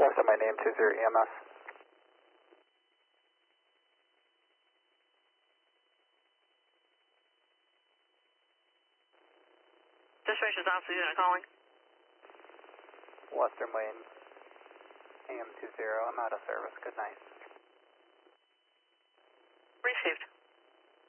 Western Main AM 20 EMS. Dispatcher's office unit calling. Western Main AM 20, I'm out of service. Good night. Received.